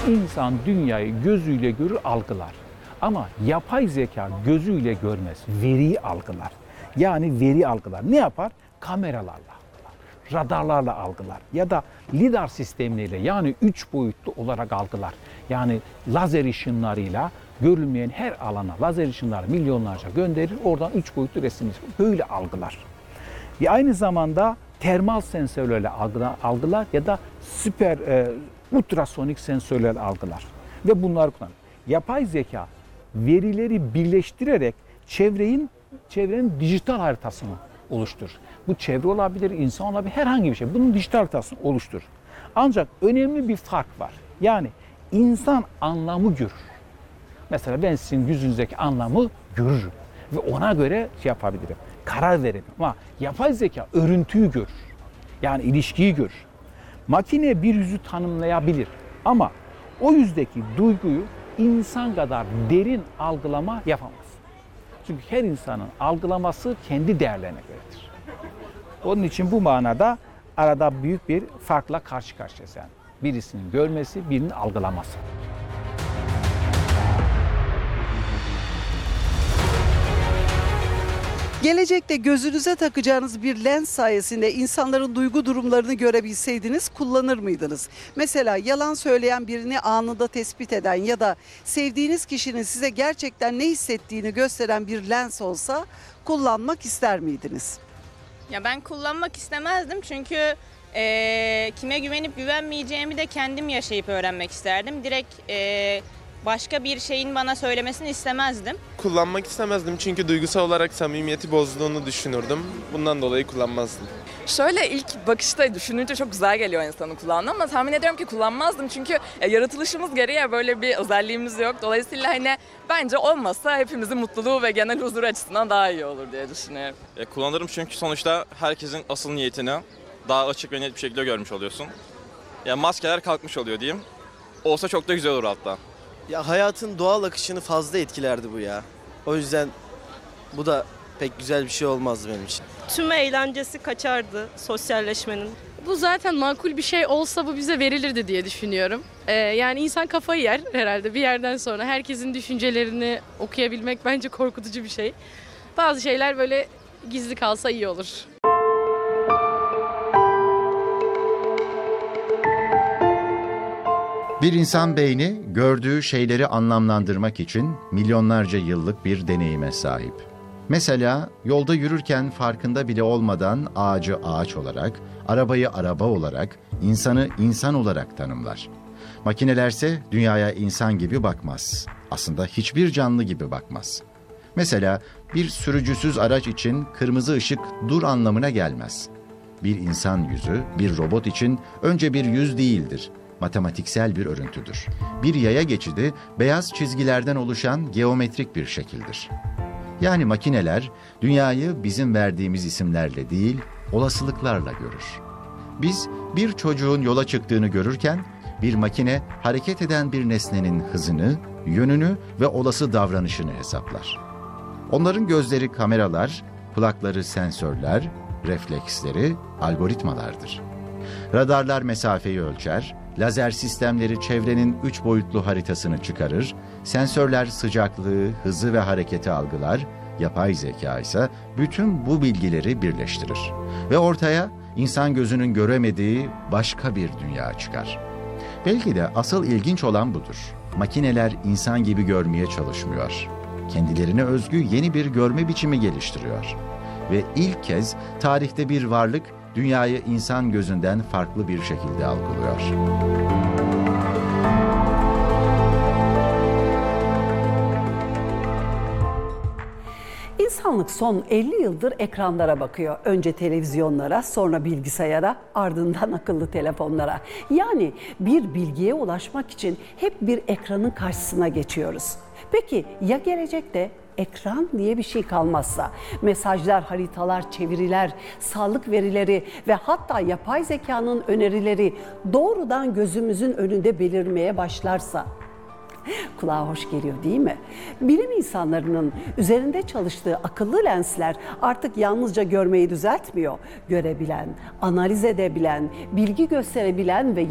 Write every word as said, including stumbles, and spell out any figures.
İnsan dünyayı gözüyle görür, algılar. Ama yapay zeka gözüyle görmez, veriyi algılar. Yani veri algılar. Ne yapar? Kameralarla algılar, radarlarla algılar ya da lidar sistemleriyle, yani üç boyutlu olarak algılar. Yani lazer ışınlarıyla görülmeyen her alana lazer ışınları milyonlarca gönderir, oradan üç boyutlu resim böyle algılar. Ve aynı zamanda termal sensörlerle algılar ya da süper e, ultrasonik sensörlerle algılar ve bunları kullanır. Yapay zeka verileri birleştirerek çevrenin çevrenin dijital haritasını oluşturur. Bu çevre olabilir, insan olabilir, herhangi bir şey. Bunun dijital haritasını oluşturur. Ancak önemli bir fark var. Yani insan anlamı görür. Mesela ben sizin yüzünüzdeki anlamı görürüm ve ona göre şey yapabilirim, karar veririm. Ama yapay zeka örüntüyü görür. Yani ilişkiyi görür. Makine bir yüzü tanımlayabilir ama o yüzdeki duyguyu insan kadar derin algılama yapamaz. Çünkü her insanın algılaması kendi değerlerine göredir. Onun için bu manada arada büyük bir farkla karşı karşıyayız yani. Birisinin görmesi, birinin algılaması. Gelecekte gözünüze takacağınız bir lens sayesinde insanların duygu durumlarını görebilseydiniz kullanır mıydınız? Mesela yalan söyleyen birini anında tespit eden ya da sevdiğiniz kişinin size gerçekten ne hissettiğini gösteren bir lens olsa kullanmak ister miydiniz? Ya ben kullanmak istemezdim çünkü e, kime güvenip güvenmeyeceğimi de kendim yaşayıp öğrenmek isterdim. Direkt e, başka bir şeyin bana söylemesini istemezdim. Kullanmak istemezdim çünkü duygusal olarak samimiyeti bozduğunu düşünürdüm. Bundan dolayı kullanmazdım. Şöyle ilk bakışta düşününce çok güzel geliyor insanın kulağına ama tahmin ediyorum ki kullanmazdım çünkü e, yaratılışımız gereği böyle bir özelliğimiz yok. Dolayısıyla hani bence olmasa hepimizin mutluluğu ve genel huzur açısından daha iyi olur diye düşünüyorum. E, kullanırım çünkü sonuçta herkesin asıl niyetini daha açık ve net bir şekilde görmüş oluyorsun. Yani maskeler kalkmış oluyor diyeyim. Olsa çok da güzel olur hatta. Ya hayatın doğal akışını fazla etkilerdi bu ya. O yüzden bu da pek güzel bir şey olmazdı benim için. Tüm eğlencesi kaçardı sosyalleşmenin. Bu zaten makul bir şey olsa bu bize verilirdi diye düşünüyorum. Ee, yani insan kafayı yer herhalde bir yerden sonra. Herkesin düşüncelerini okuyabilmek bence korkutucu bir şey. Bazı şeyler böyle gizli kalsa iyi olur. Bir insan beyni gördüğü şeyleri anlamlandırmak için milyonlarca yıllık bir deneyime sahip. Mesela yolda yürürken farkında bile olmadan ağacı ağaç olarak, arabayı araba olarak, insanı insan olarak tanımlar. Makinelerse dünyaya insan gibi bakmaz. Aslında hiçbir canlı gibi bakmaz. Mesela bir sürücüsüz araç için kırmızı ışık dur anlamına gelmez. Bir insan yüzü bir robot için önce bir yüz değildir. Matematiksel bir örüntüdür. Bir yaya geçidi beyaz çizgilerden oluşan geometrik bir şekildir. Yani makineler dünyayı bizim verdiğimiz isimlerle değil, olasılıklarla görür. Biz bir çocuğun yola çıktığını görürken bir makine hareket eden bir nesnenin hızını, yönünü ve olası davranışını hesaplar. Onların gözleri kameralar, kulakları sensörler, refleksleri algoritmalardır. Radarlar mesafeyi ölçer, lazer sistemleri çevrenin üç boyutlu haritasını çıkarır, sensörler sıcaklığı, hızı ve hareketi algılar, yapay zeka ise bütün bu bilgileri birleştirir. Ve ortaya insan gözünün göremediği başka bir dünya çıkar. Belki de asıl ilginç olan budur. Makineler insan gibi görmeye çalışmıyor. Kendilerine özgü yeni bir görme biçimi geliştiriyor. Ve ilk kez tarihte bir varlık dünyayı insan gözünden farklı bir şekilde algılıyor. İnsanlık son elli yıldır ekranlara bakıyor. Önce televizyonlara, sonra bilgisayara, ardından akıllı telefonlara. Yani bir bilgiye ulaşmak için hep bir ekranın karşısına geçiyoruz. Peki ya gelecekte ekran diye bir şey kalmazsa, mesajlar, haritalar, çeviriler, sağlık verileri ve hatta yapay zekanın önerileri doğrudan gözümüzün önünde belirmeye başlarsa? Kulağa hoş geliyor değil mi? Bilim insanlarının üzerinde çalıştığı akıllı lensler artık yalnızca görmeyi düzeltmiyor. Görebilen, analiz edebilen, bilgi gösterebilen ve